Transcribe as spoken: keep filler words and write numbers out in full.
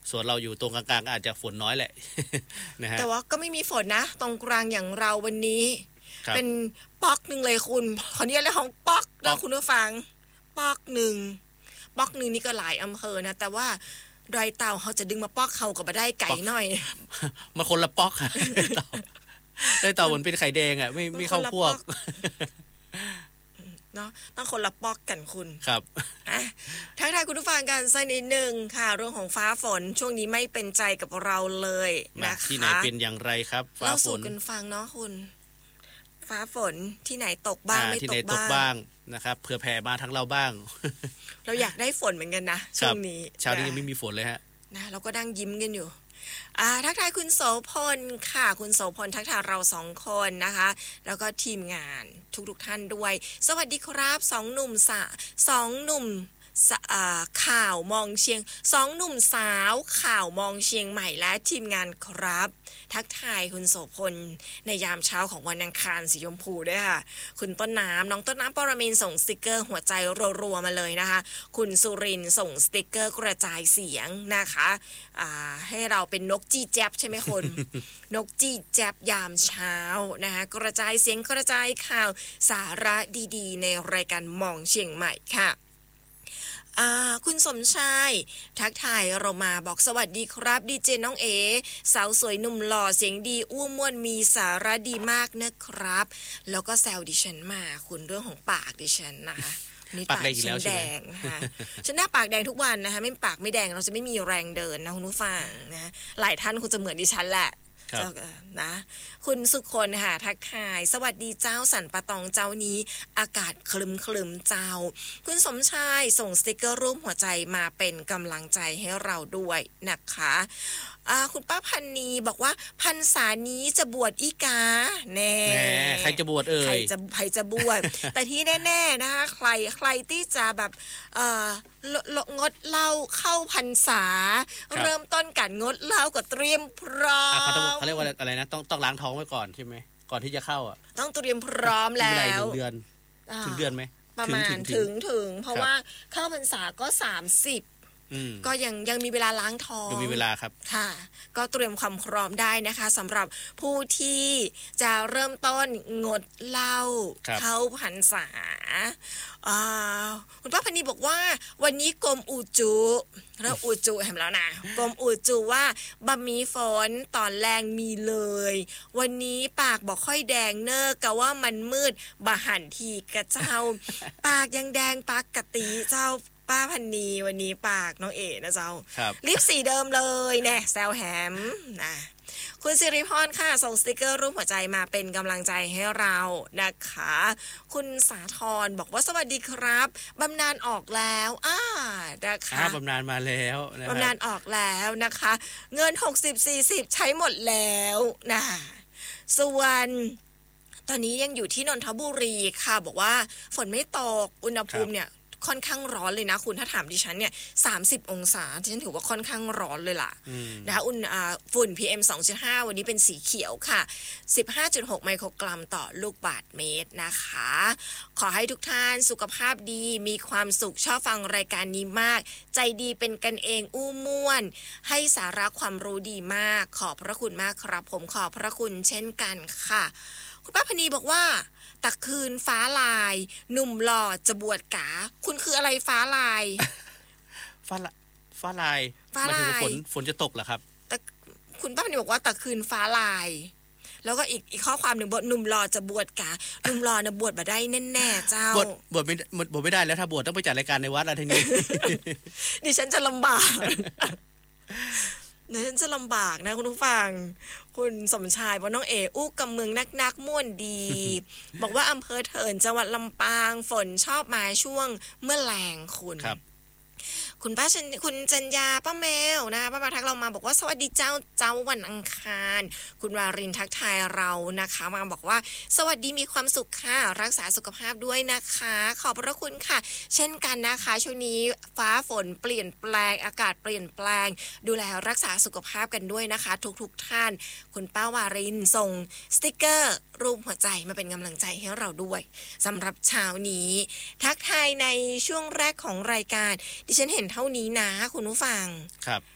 ส่วนเราอยู่ตรงกลางๆก็อาจจะฝนน้อยแหละ นะฮะแต่ว่าก็ไม่มีฝนนะตรงกลางอย่างเราวันนี้ครับเป็นป๊อกหนึ่งเลยคุณขออนุญาตเรียกของป๊อกนะคุณผู้ฟังป๊อกหนึ่งป๊อกหนึ่งนี่ก็หลายอำเภอนะแต่ว่าดอยเต่าเขาจะดึงมาป๊อกเขากับมาได้ไก่หน่อยมาคนละป๊อกค่ะ ได้เต่าเหมือนเป็นไข่แดงอ่ะไม่ไม่เข้าพวกเนาะต้องคนละป๊อกกันคุณครับอ่ะทักทายคุณผู้ฟังกันสักนิดหนึ่งค่ะเรื่องของฟ้าฝนช่วงนี้ไม่เป็นใจกับเราเลยนะคะที่ไหนเป็นอย่างไรครับฟ้าฝนเล่าสู่กันฟังเนาะคุณฟ้าฝนที่ไหนตกบ้างไม่ตกบ้างที่ไหนตกบ้างนะครับเผื่อแผ่มาทั้งเราบ้างเราอยากได้ฝนเหมือนกันนะช่วงนี้เช้านี้ยังไม่มีฝนเลยฮะนะเราก็ดั่งยิ้มกันอยู่อ่าทักทายคุณโสพลค่ะคุณโสพลทักทายเราสองคนนะคะแล้วก็ทีมงานทุกๆท่านด้วยสวัสดีครับสองหนุ่มสะสองหนุ่มข่าวมองเชียงสองหนุ่มสาวข่าวมองเชียงใหม่และทีมงานครับทักทายคุณโสพลในยามเช้าของวันอังคารสีชมพูด้วยค่ะคุณต้นน้ำน้องต้นน้ำปรมินทร์ส่งสติกเกอร์หัวใจรัวๆมาเลยนะคะคุณสุรินทร์ส่งสติกเกอร์กระจายเสียงนะคะให้เราเป็นนกจี้แจ๊บใช่ไหมคุณ นกจี้แจ๊บยามเช้านะคะกระจายเสียงกระจายข่าวสาระดีๆในรายการมองเชียงใหม่ค่ะคุณสมชายทักทายเรามาบอกสวัสดีครับดีเจน้องเอสาวสวยหนุ่มหล่อเสียงดีอู้ม่วนมีสาระดีมากนะครับแล้วก็แซวดิฉันมาคุณเรื่องของปากดิฉันนะคะนี่ปากแดงแดงนะคะฉันหน้าปากแดงทุกวันนะคะไม่ปากไม่แดงเราจะไม่มีแรงเดินนะคุณผู้ฟังนะหลายท่านคงจะเหมือนดิฉันแหละนะคุณสุคนค่ะทักทายสวัสดีเจ้าสันปะตองเจ้านี้อากาศคลึมคลึมเจ้าคุณสมชายส่งสติกเกอร์รูปหัวใจมาเป็นกำลังใจให้เราด้วยนะคะคุณป้าพันนีบอกว่าพรรษานี้จะบวชอีกาแน่ใครจะบวชเอ่ยใครจะใครจะบวช แต่ที่แน่ๆนะคะใครใครที่จะแบบเอ่องดเหล้าเข้าพรรษาเริ่มต้นกันงดเหล้าก็เตรียมพร้อมเขาเรียกว่าอะไรนะต้องต้องล้างท้องไว้ก่อนใช่ไหมก่อนที่จะเข้าอ่ะต้องเตรียมพร้อมแล้วถึงเดือนถึงเดือนไหมประมาณถึงถึงเพราะว่าเข้าพรรษาก็สามสิบก็ยังยังมีเวลาล้างท้องยังมีเวลาครับค่ะก็เตรียมความพร้อมได้นะคะสำหรับผู้ที่จะเริ่มต้นงดเหล้าเข้าพรรษาคุณป้าพนีบอกว่าวันนี้กรมอุจุแล้วอุจุเห็นแล้วนะกรมอุจุว่าบะมีฝนตอนแรงมีเลยวันนี้ปากบอกค่อยแดงเนอะกะว่ามันมืดบะหันทีกระเจ้า ปากยังแดงปากกะตีเจ้าป้าพันนีวันนี้ปากน้องเอ๋นะเจ้าลิปสีเดิมเลยแน่แซวแฮมนะคุณสิริพรค่ะส่งสติกเกอร์รูปหัวใจมาเป็นกำลังใจให้เรานะคะคุณสาธรบอกว่าสวัสดีครับบำนาญออกแล้วอ่านะคะบำนาญมาแล้วบำนาญออกแล้วนะคะเงินหกสิบ สี่สิบใช้หมดแล้วนะส่วนตอนนี้ยังอยู่ที่นนทบุรีค่ะบอกว่าฝนไม่ตกอุณหภูมิเนี่ยค่อนข้างร้อนเลยนะคุณถ้าถามดิฉันเนี่ยสามสิบองศาดิฉันถือว่าค่อนข้างร้อนเลยล่ะนะคะอุณอ่าฝุ่น พี เอ็ม สองจุดห้า วันนี้เป็นสีเขียวค่ะ สิบห้าจุดหก ไมโครกรัมต่อลูกบาศก์เมตรนะคะขอให้ทุกท่านสุขภาพดีมีความสุขชอบฟังรายการนี้มากใจดีเป็นกันเองอู้ม่วนให้สาระความรู้ดีมากขอบพระคุณมากครับผมขอบพระคุณเช่นกันค่ะคุณป้าพนีบอกว่าตะคืนฟ้าลายหนุ่มหล่อจะบวชกาคุณคืออะไรฟ้าลายฟ้าละฟ้าลายฟ้าลายฝนฝนจะตกเหรอครับแต่คุณป้าพนีบอกว่าตะคืนฟ้าลายแล้วก็อีกอีกข้อความหนึ่งบอกหนุ่มหล่อจะบวชกาหนุ่มหล่อนะบวชมาได้แน่ๆเจ้าบวชบวชไม่บวชไม่ได้แล้วถ้าบวชต้องไปจัดรายการในวัดอะไรทีนี้ดิฉันจะลำบากเนี่ยฉันจะลำบากนะคุณผู้ฟังคุณสมชายบอกน้องเอ๋อู้กำเมืองนักนักม่วนดี บอกว่าอำเภอเถินจังหวัดลำปางฝนชอบมาช่วงเมื่อแรงคุณคุณป้าคุณจัญญาป้าแมวนะป้ามาทักเรามาบอกว่าสวัสดีเจ้าเจ้าวันอังคารคุณวารินทักทายเรานะคะมาบอกว่าสวัสดีมีความสุขค่ะรักษาสุขภาพด้วยนะคะขอบพระคุณค่ะเช่นกันนะคะช่วงนี้ฟ้าฝนเปลี่ยนแปลงอากาศเปลี่ยนแปลงดูแลรักษาสุขภาพกันด้วยนะคะทุกๆท่านคุณป้าวารินส่งสติกเกอร์รูปหัวใจมาเป็นกำลังใจให้เราด้วยสำหรับเช้านี้ทักทายในช่วงแรกของรายการดิฉันเห็นเท่านี้นะคุณผู้ฟังครับ